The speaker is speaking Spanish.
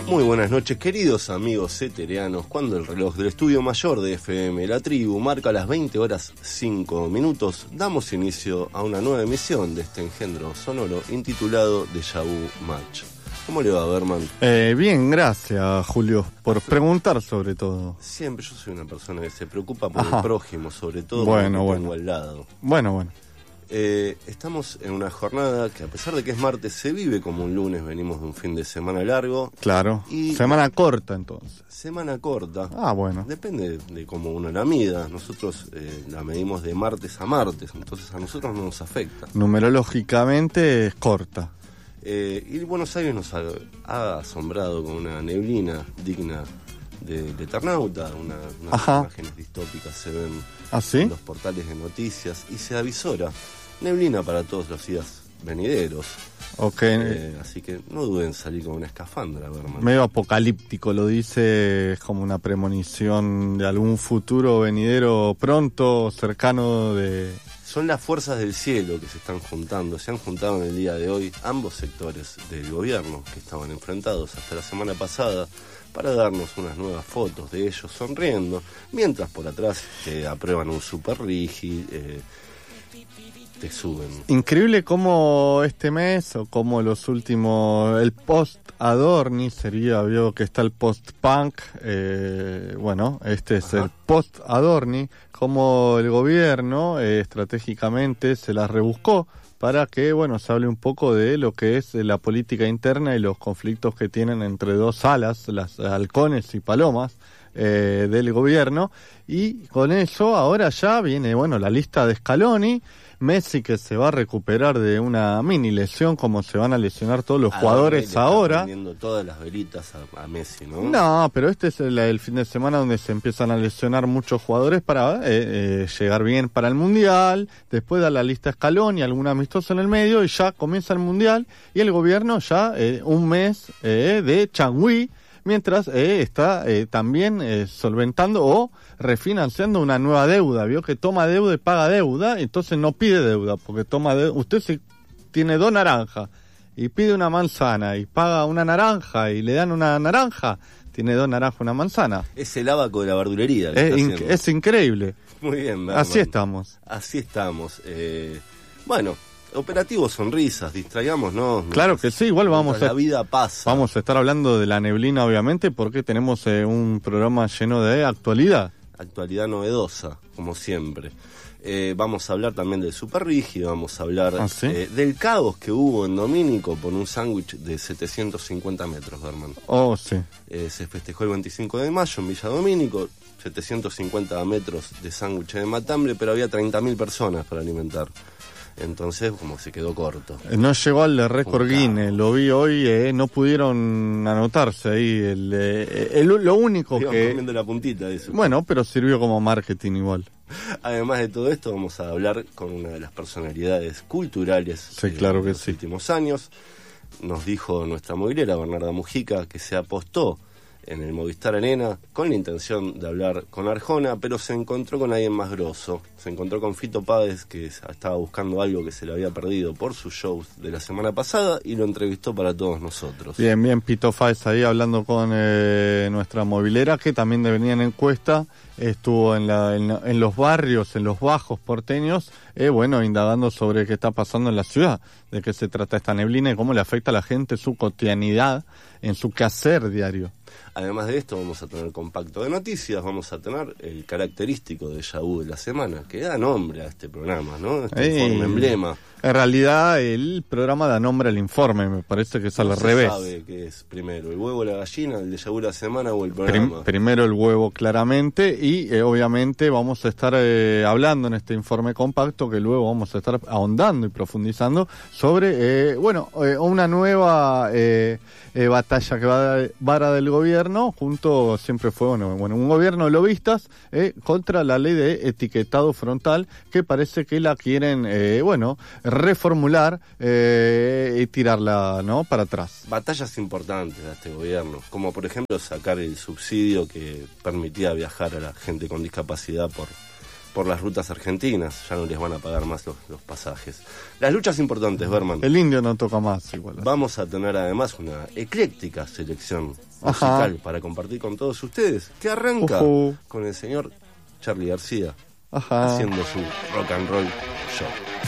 Muy buenas noches, queridos amigos eterianos. Cuando el reloj del estudio mayor de FM La Tribu marca las 20:05, damos inicio a una nueva emisión de este engendro sonoro intitulado Déjà Vu Match. ¿Cómo le va, Berman? Bien, gracias, Julio, por preguntar sobre todo. Siempre yo soy una persona que se preocupa por el prójimo, sobre todo bueno, porque tengo al lado. Bueno. Estamos en una jornada que, a pesar de que es martes, se vive como un lunes. Venimos de un fin de semana largo. Claro, y semana corta entonces. Semana corta. Bueno. Depende de cómo uno la mida. Nosotros la medimos de martes a martes, entonces a nosotros no nos afecta. Numerológicamente es corta. Y Buenos Aires nos ha asombrado con una neblina digna de Eternauta. Unas imágenes distópicas se ven en los portales de noticias y se avisora neblina para todos los días venideros. Así que no duden en salir con una escafandra, Berman. Medio apocalíptico lo dice, es como una premonición de algún futuro venidero pronto, cercano de... Son las fuerzas del cielo que se están juntando. Se han juntado en el día de hoy ambos sectores del gobierno que estaban enfrentados hasta la semana pasada para darnos unas nuevas fotos de ellos sonriendo, mientras por atrás te aprueban un super rigi, te suben. Increíble cómo este mes, o como los últimos, el post-Adorni sería, vio que está el post-punk, este es el post-Adorni, como el gobierno estratégicamente se las rebuscó para que, se hable un poco de lo que es la política interna y los conflictos que tienen entre dos alas, las halcones y palomas del gobierno, y con eso ahora ya viene, la lista de Scaloni, Messi que se va a recuperar de una mini lesión, como se van a lesionar todos los jugadores ahora. Están poniendo todas las velitas a Messi, ¿no? No, pero este es el fin de semana donde se empiezan a lesionar muchos jugadores para llegar bien para el Mundial. Después da la lista Scaloni, algún amistoso en el medio y ya comienza el Mundial. Y el gobierno ya un mes de changüí, mientras está también solventando o refinanciando una nueva deuda. Vio que toma deuda y paga deuda, entonces no pide deuda, porque toma deuda. Usted si tiene 2 naranjas y pide una manzana y paga una naranja y le dan una naranja, tiene 2 naranjas, una manzana. Es el abaco de la verdulería. Es increíble. Muy bien, Berman. Así estamos. Operativo Sonrisas, distraigámonos. Claro que sí, igual la vida pasa. Vamos a estar hablando de la neblina, obviamente, porque tenemos un programa lleno de actualidad. Actualidad novedosa, como siempre. Vamos a hablar también del Super Rígido, vamos a hablar del caos que hubo en Domínico por un sándwich de 750 metros, Berman. Sí. Se festejó el 25 de mayo en Villa Domínico, 750 metros de sándwich de matambre, pero había 30.000 personas para alimentar. Entonces, como se quedó corto. No llegó al récord Guinness, lo vi hoy, no pudieron anotarse ahí. Lo único Iban que... comiendo la puntita de eso. Pero sirvió como marketing igual. Además de todo esto, vamos a hablar con una de las personalidades culturales de los últimos años. Nos dijo nuestra movilera, Bernarda Mujica, que se apostó en el Movistar Arena con la intención de hablar con Arjona, pero se encontró con alguien más grosso. Se encontró con Fito Páez, que estaba buscando algo que se le había perdido por sus shows de la semana pasada, y lo entrevistó para todos nosotros. Bien, Fito Páez ahí hablando con nuestra movilera, que también venía en encuesta, estuvo en los barrios, en los bajos porteños, indagando sobre qué está pasando en la ciudad, de qué se trata esta neblina y cómo le afecta a la gente su cotidianidad, en su quehacer diario. Además de esto, vamos a tener compacto de noticias, vamos a tener el característico déjà vu de la semana, que da nombre a este programa, ¿no? Informe emblema. En realidad, el programa da nombre al informe, me parece que es al revés. No se sabe qué es primero, el huevo o la gallina, el déjà vu de la semana o el programa. Primero el huevo, claramente, y obviamente vamos a estar hablando en este informe compacto, que luego vamos a estar ahondando y profundizando sobre, una nueva batalla que va a dar vara del gobierno, siempre fue un gobierno de lobistas contra la ley de etiquetado frontal, que parece que la quieren, reformular y tirarla, ¿no?, para atrás. Batallas importantes de este gobierno, como por ejemplo sacar el subsidio que permitía viajar a la gente con discapacidad por las rutas argentinas, ya no les van a pagar más los pasajes. Las luchas importantes, Berman. El indio no toca más igual. Vamos a tener además una ecléctica selección musical para compartir con todos ustedes, que arranca con el señor Charly García haciendo su rock and roll show.